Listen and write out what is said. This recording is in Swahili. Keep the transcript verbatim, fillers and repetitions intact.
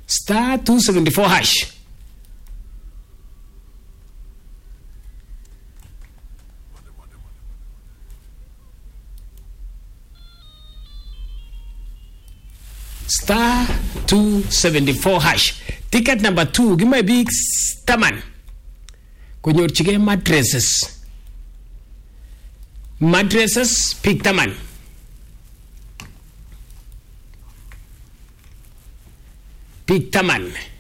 star two seventy-four hash. Star two seventy-four hash. Ticket number two, give me a big staman. Kwenye chige mattresses. Mattresses, pick taman. Pick taman.